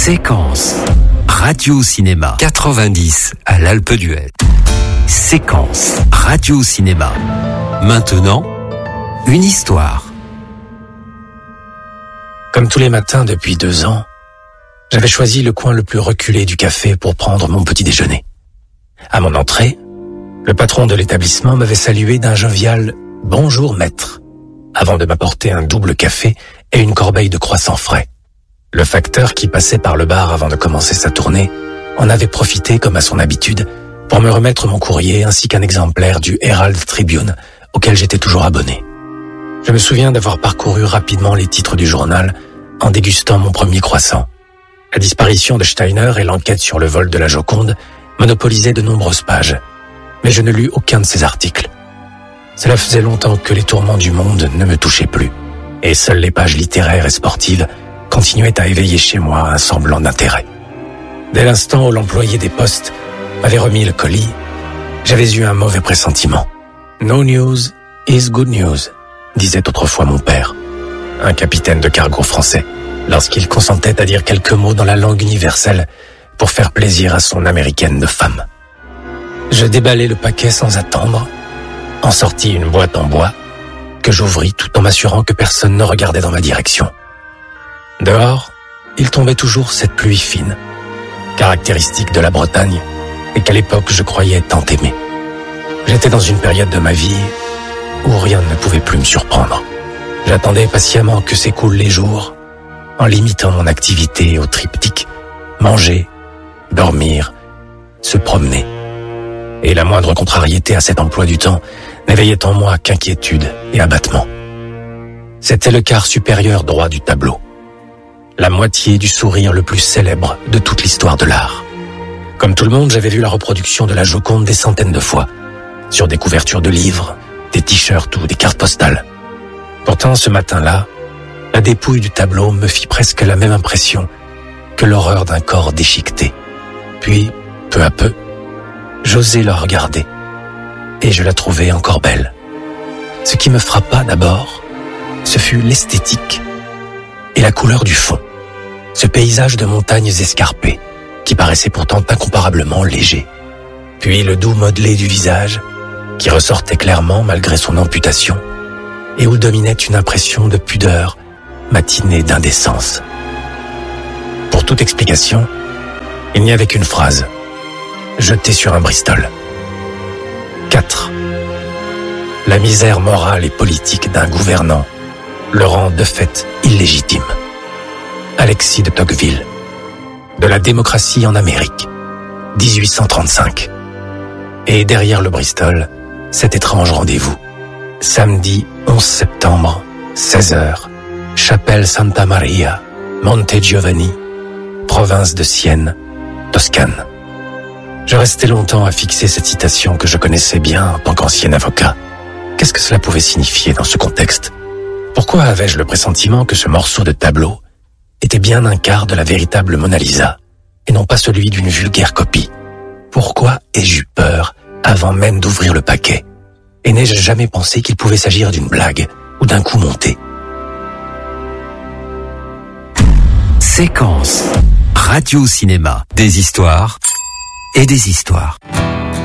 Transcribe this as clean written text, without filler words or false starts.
Séquence. Radio-cinéma 90 à l'Alpe d'Huez. Séquence. Radio-cinéma. Maintenant, une histoire. Comme tous les matins depuis 2 ans, j'avais choisi le coin le plus reculé du café pour prendre mon petit déjeuner. À mon entrée, le patron de l'établissement m'avait salué d'un jovial « Bonjour maître » avant de m'apporter un double café et une corbeille de croissants frais. Le facteur qui passait par le bar avant de commencer sa tournée en avait profité, comme à son habitude, pour me remettre mon courrier ainsi qu'un exemplaire du Herald Tribune auquel j'étais toujours abonné. Je me souviens d'avoir parcouru rapidement les titres du journal en dégustant mon premier croissant. La disparition de Steiner et l'enquête sur le vol de la Joconde monopolisaient de nombreuses pages, mais je ne lus aucun de ces articles. Cela faisait longtemps que les tourments du monde ne me touchaient plus, et seules les pages littéraires et sportives continuaient à éveiller chez moi un semblant d'intérêt. Dès l'instant où l'employé des postes m'avait remis le colis, j'avais eu un mauvais pressentiment. « No news is good news », disait autrefois mon père, un capitaine de cargo français, lorsqu'il consentait à dire quelques mots dans la langue universelle pour faire plaisir à son américaine de femme. Je déballai le paquet sans attendre, en sortis une boîte en bois que j'ouvris tout en m'assurant que personne ne regardait dans ma direction. Dehors, il tombait toujours cette pluie fine, caractéristique de la Bretagne et qu'à l'époque je croyais tant aimer. J'étais dans une période de ma vie où rien ne pouvait plus me surprendre. J'attendais patiemment que s'écoulent les jours en limitant mon activité au triptyque manger, dormir, se promener. Et la moindre contrariété à cet emploi du temps n'éveillait en moi qu'inquiétude et abattement. C'était le quart supérieur droit du tableau, la moitié du sourire le plus célèbre de toute l'histoire de l'art. Comme tout le monde, j'avais vu la reproduction de la Joconde des centaines de fois, sur des couvertures de livres, des t-shirts ou des cartes postales. Pourtant, ce matin-là, la dépouille du tableau me fit presque la même impression que l'horreur d'un corps déchiqueté. Puis, peu à peu, j'osai la regarder, et je la trouvai encore belle. Ce qui me frappa d'abord, ce fut l'esthétique et la couleur du fond, ce paysage de montagnes escarpées, qui paraissait pourtant incomparablement léger. Puis le doux modelé du visage, qui ressortait clairement malgré son amputation, et où dominait une impression de pudeur, matinée d'indécence. Pour toute explication, il n'y avait qu'une phrase, jetée sur un Bristol. 4. La misère morale et politique d'un gouvernant le rend de fait illégitime. Alexis de Tocqueville. De la démocratie en Amérique, 1835. Et derrière le Bristol, cet étrange rendez-vous. Samedi 11 septembre, 16h, chapelle Santa Maria, Monte Giovanni, province de Sienne, Toscane. Je restais longtemps à fixer cette citation que je connaissais bien en tant qu'ancien avocat. Qu'est-ce que cela pouvait signifier dans ce contexte? Pourquoi avais-je le pressentiment que ce morceau de tableau était bien un quart de la véritable Mona Lisa, et non pas celui d'une vulgaire copie? Pourquoi ai-je eu peur avant même d'ouvrir le paquet? Et n'ai-je jamais pensé qu'il pouvait s'agir d'une blague ou d'un coup monté? Séquence. Radio-cinéma. Des histoires et des histoires.